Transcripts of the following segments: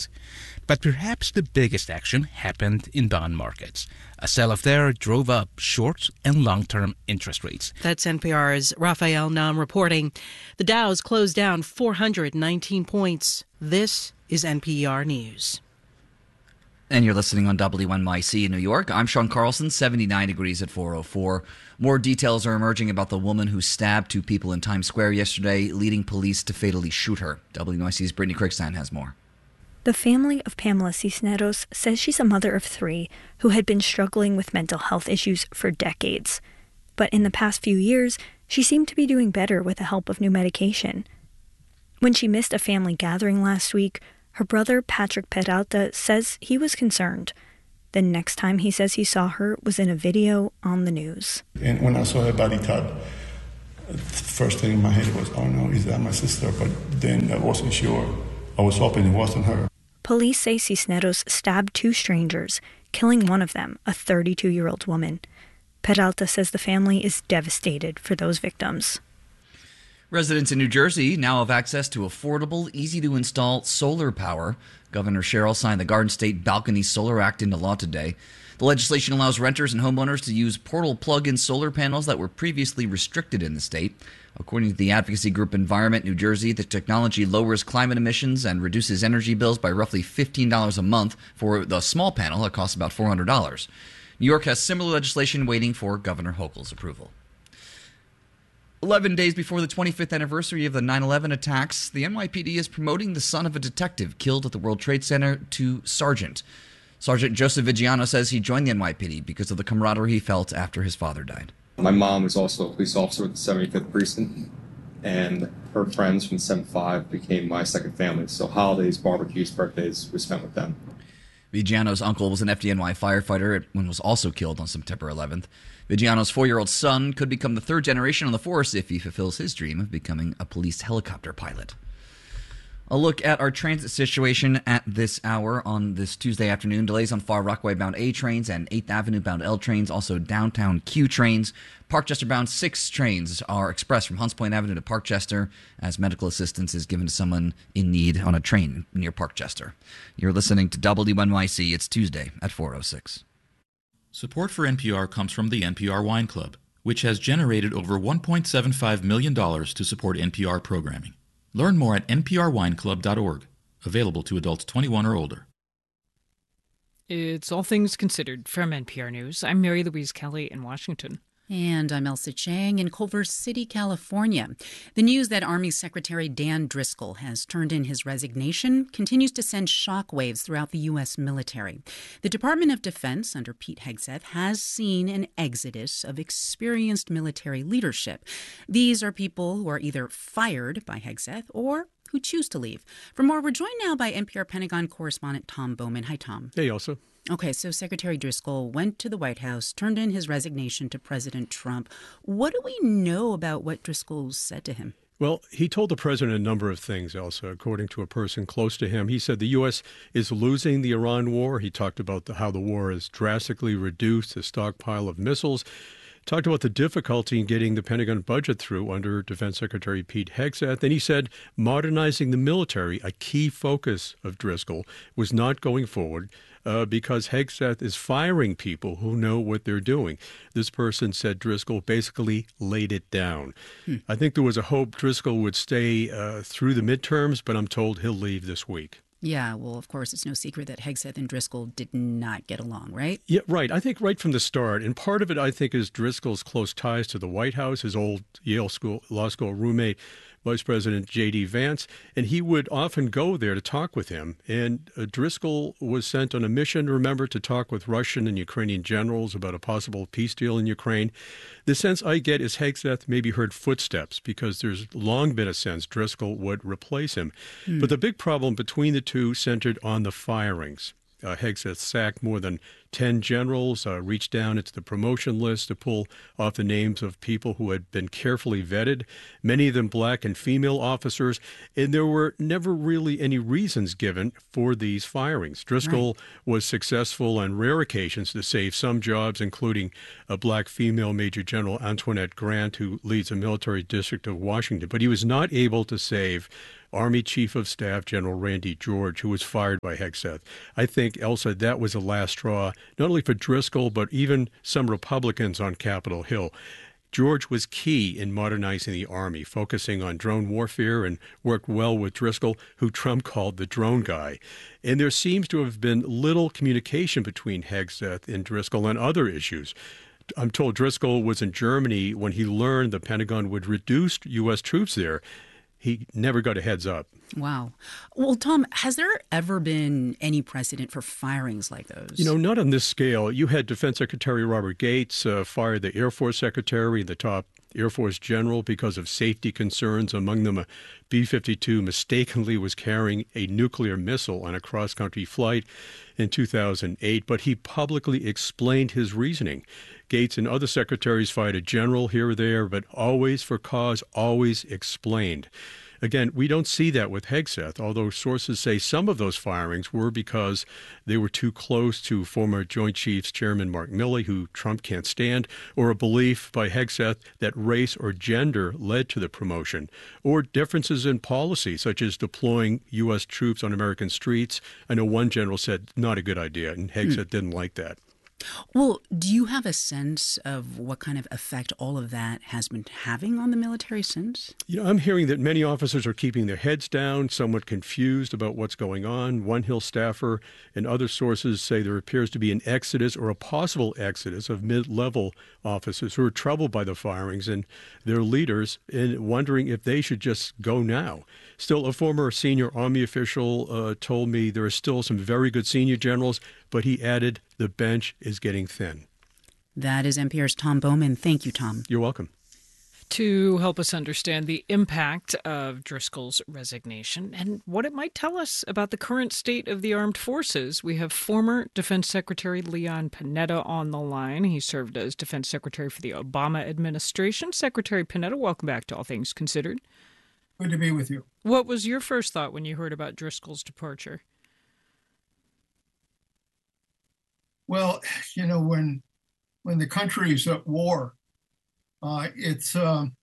expect. But perhaps the biggest action happened in bond markets. A sell-off there drove up short and long-term interest rates. That's NPR's Raphael Nam reporting. The Dow's closed down 419 points. This is NPR News. And you're listening on WNYC in New York. I'm Sean Carlson, 79 degrees at 4:04. More details are emerging about the woman who stabbed two people in Times Square yesterday, leading police to fatally shoot her. WNYC's Brittany Kriegstein has more. The family of Pamela Cisneros says she's a mother of three who had been struggling with mental health issues for decades. But in the past few years, she seemed to be doing better with the help of new medication. When she missed a family gathering last week, her brother, Patrick Peralta, says he was concerned. The next time he says he saw her was in a video on the news. And when I saw her body type, the first thing in my head was, oh no, is that my sister? But then I wasn't sure. I was hoping it wasn't her. Police say Cisneros stabbed two strangers, killing one of them, a 32-year-old woman. Peralta says the family is devastated for those victims. Residents in New Jersey now have access to affordable, easy-to-install solar power. Governor Sherrill signed the Garden State Balcony Solar Act into law today. The legislation allows renters and homeowners to use portable plug-in solar panels that were previously restricted in the state. According to the advocacy group Environment New Jersey, the technology lowers climate emissions and reduces energy bills by roughly $15 a month. For the small panel, it costs about $400. New York has similar legislation waiting for Governor Hochul's approval. 11 days before the 25th anniversary of the 9/11 attacks, the NYPD is promoting the son of a detective killed at the World Trade Center to sergeant. Sergeant Joseph Vigiano says he joined the NYPD because of the camaraderie he felt after his father died. My mom was also a police officer with the 75th Precinct, and her friends from 75 became my second family. So holidays, barbecues, birthdays, we spent with them. Vigiano's uncle was an FDNY firefighter and was also killed on September 11th. Vigiano's 4-year-old son could become the third generation on the force if he fulfills his dream of becoming a police helicopter pilot. A look at our transit situation at this hour on this Tuesday afternoon. Delays on Far Rockaway bound A trains and 8th Avenue bound L trains, also downtown Q trains. Parkchester bound 6 trains are express from Hunts Point Avenue to Parkchester as medical assistance is given to someone in need on a train near Parkchester. You're listening to WNYC. It's Tuesday at 4:06. Support for NPR comes from the NPR Wine Club, which has generated over $1.75 million to support NPR programming. Learn more at nprwineclub.org. Available to adults 21 or older. It's All Things Considered from NPR News. I'm Mary Louise Kelly in Washington. And I'm Elsa Chang in Culver City, California. The news that Army Secretary Dan Driscoll has turned in his resignation continues to send shockwaves throughout the U.S. military. The Department of Defense, under Pete Hegseth, has seen an exodus of experienced military leadership. These are people who are either fired by Hegseth or who choose to leave. For more, we're joined now by NPR Pentagon correspondent Tom Bowman. Hi, Tom. Hey, Elsa. Okay, so Secretary Driscoll went to the White House, turned in his resignation to President Trump. What do we know about what Driscoll said to him? Well, he told the president a number of things, Elsa, according to a person close to him. He said the U.S. is losing the Iran war. He talked about how the war has drastically reduced the stockpile of missiles. Talked about the difficulty in getting the Pentagon budget through under Defense Secretary Pete Hegseth. Then he said modernizing the military, a key focus of Driscoll, was not going forward because Hegseth is firing people who know what they're doing. This person said Driscoll basically laid it down. I think there was a hope Driscoll would stay through the midterms, but I'm told he'll leave this week. Yeah, well, of course, it's no secret that Hegseth and Driscoll did not get along, right? Yeah, right. I think right from the start. And part of it, I think, is Driscoll's close ties to the White House, his old Yale Law School roommate, Vice President J.D. Vance. And he would often go there to talk with him. And Driscoll was sent on a mission, remember, to talk with Russian and Ukrainian generals about a possible peace deal in Ukraine. The sense I get is Hegseth maybe heard footsteps because there's long been a sense Driscoll would replace him. But the big problem between the two centered on the firings. Hegseth sacked more than 10 generals, reached down into the promotion list to pull off the names of people who had been carefully vetted, many of them black and female officers, and there were never really any reasons given for these firings. Driscoll was successful on rare occasions to save some jobs, including a black female Major General Antoinette Grant, who leads a military district of Washington, but he was not able to save Army Chief of Staff General Randy George, who was fired by Hegseth. I think, Elsa, that was the last straw, not only for Driscoll, but even some Republicans on Capitol Hill. George was key in modernizing the Army, focusing on drone warfare, and worked well with Driscoll, who Trump called the drone guy. And there seems to have been little communication between Hegseth and Driscoll on other issues. I'm told Driscoll was in Germany when he learned the Pentagon would reduce U.S. troops there. He never got a heads up. Wow. Well, Tom, has there ever been any precedent for firings like those? Not on this scale. You had Defense Secretary Robert Gates fire the Air Force Secretary, the top Air Force general, because of safety concerns. Among them, a B-52 mistakenly was carrying a nuclear missile on a cross-country flight in 2008, but he publicly explained his reasoning. Gates and other secretaries fired a general here or there, but always for cause, always explained. Again, we don't see that with Hegseth, although sources say some of those firings were because they were too close to former Joint Chiefs Chairman Mark Milley, who Trump can't stand, or a belief by Hegseth that race or gender led to the promotion, or differences in policy, such as deploying U.S. troops on American streets. I know one general said, not a good idea, and Hegseth didn't like that. Well, do you have a sense of what kind of effect all of that has been having on the military since? I'm hearing that many officers are keeping their heads down, somewhat confused about what's going on. One Hill staffer and other sources say there appears to be an exodus or a possible exodus of mid-level officers who are troubled by the firings and their leaders and wondering if they should just go now. Still, a former senior Army official told me there are still some very good senior generals, but he added the bench is getting thin. That is NPR's Tom Bowman. Thank you, Tom. You're welcome. To help us understand the impact of Driscoll's resignation and what it might tell us about the current state of the armed forces, we have former Defense Secretary Leon Panetta on the line. He served as Defense Secretary for the Obama administration. Secretary Panetta, welcome back to All Things Considered. Good to be with you. What was your first thought when you heard about Driscoll's departure? Well, when the country's at war, it's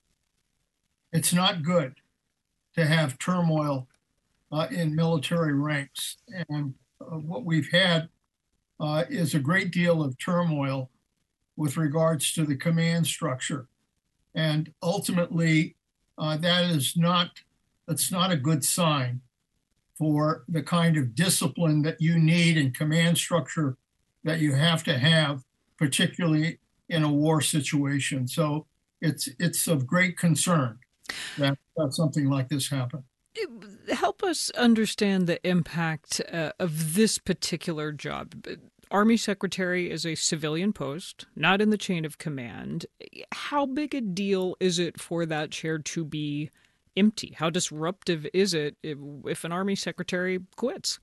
not good to have turmoil in military ranks. And what we've had is a great deal of turmoil with regards to the command structure. And ultimately, that's not a good sign for the kind of discipline that you need in command structure that you have to have, particularly in a war situation. So it's of great concern that something like this happened. Help us understand the impact of this particular job. Army Secretary is a civilian post, not in the chain of command. How big a deal is it for that chair to be empty? How disruptive is it if an Army Secretary quits?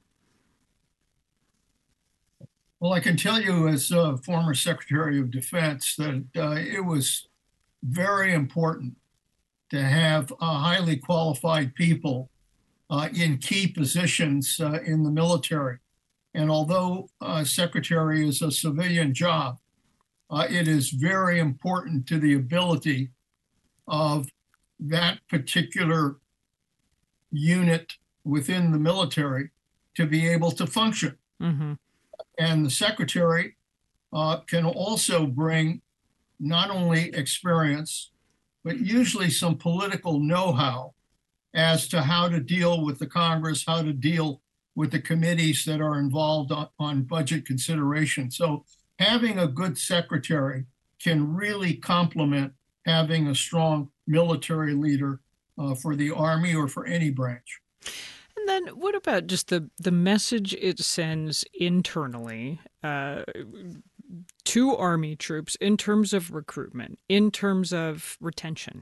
Well, I can tell you as a former Secretary of Defense that it was very important to have highly qualified people in key positions in the military. And although Secretary is a civilian job, it is very important to the ability of that particular unit within the military to be able to function. Mm-hmm. And the Secretary can also bring not only experience, but usually some political know-how as to how to deal with the Congress, how to deal with the committees that are involved on budget consideration. So having a good secretary can really complement having a strong military leader for the Army or for any branch. And then what about just the message it sends internally to Army troops in terms of recruitment, in terms of retention?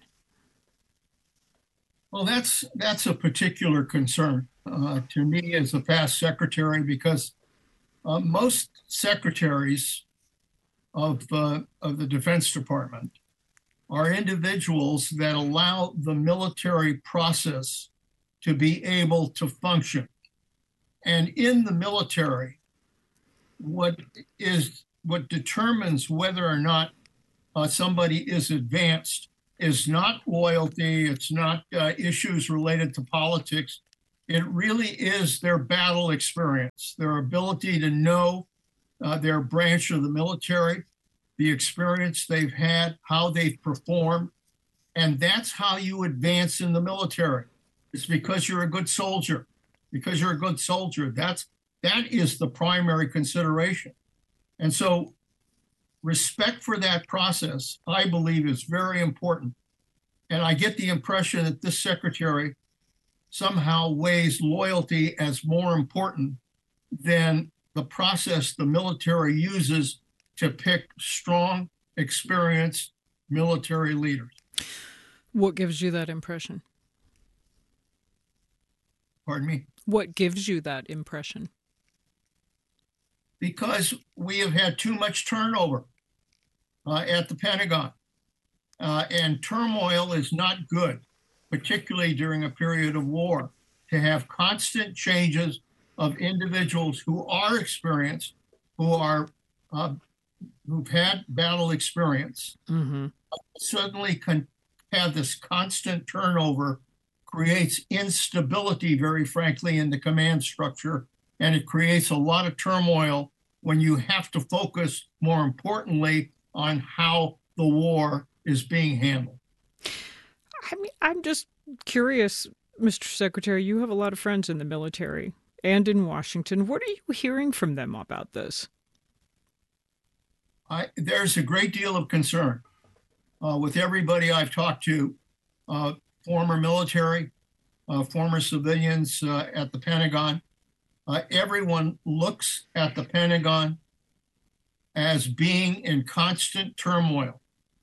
Well, that's a particular concern to me as a past secretary, because most secretaries of the Defense Department are individuals that allow the military process to be able to function. And in the military, what determines whether or not somebody is advanced is not loyalty. It's not issues related to politics. It really is their battle experience, their ability to know their branch of the military, the experience they've had, how they've performed. And that's how you advance in the military. It's because you're a good soldier. Because you're a good soldier. That is the primary consideration. And so respect for that process, I believe, is very important. And I get the impression that this secretary somehow weighs loyalty as more important than the process the military uses to pick strong, experienced military leaders. What gives you that impression? Pardon me? What gives you that impression? Because we have had too much turnover at the Pentagon. And turmoil is not good, particularly during a period of war. To have constant changes of individuals who are experienced, who've had battle experience, suddenly can have this constant turnover, creates instability, very frankly, in the command structure, and it creates a lot of turmoil when you have to focus, more importantly, on how the war is being handled. I mean, I'm just curious, Mr. Secretary, you have a lot of friends in the military and in Washington. What are you hearing from them about this? There's a great deal of concern with everybody I've talked to, former military, former civilians at the Pentagon. Everyone looks at the Pentagon as being in constant turmoil.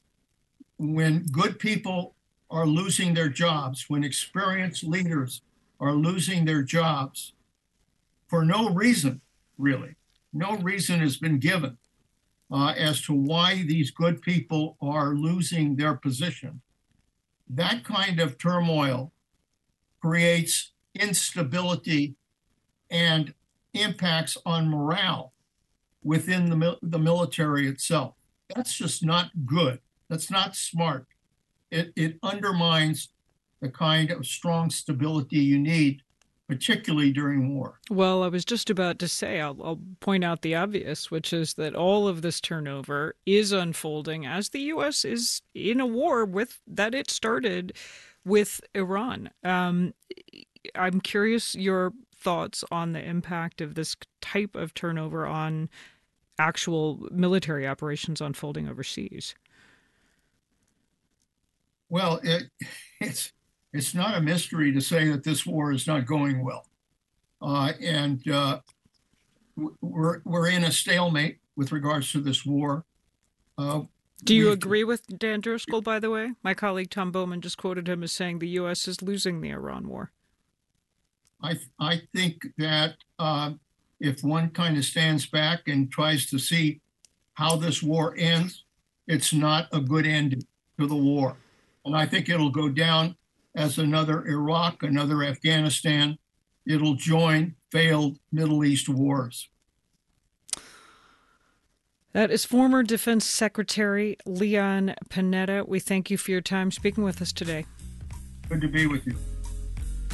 When good people are losing their jobs, when experienced leaders are losing their jobs for no reason, really, no reason has been given as to why these good people are losing their position. That kind of turmoil creates instability and impacts on morale within the military itself. That's just not good. That's not smart. It undermines the kind of strong stability you need, particularly during war. Well, I was just about to say, I'll point out the obvious, which is that all of this turnover is unfolding as the U.S. is in a war that it started with Iran. I'm curious your thoughts on the impact of this type of turnover on actual military operations unfolding overseas. Well, it's not a mystery to say that this war is not going well, and we're in a stalemate with regards to this war. Do you agree with Dan Driscoll, by the way? My colleague Tom Bowman just quoted him as saying the U.S. is losing the Iran war. I think that if one kind of stands back and tries to see how this war ends, it's not a good ending to the war. And I think it'll go down as another Iraq, another Afghanistan. It'll join failed Middle East wars. That is former Defense Secretary Leon Panetta. We thank you for your time speaking with us today. Good to be with you.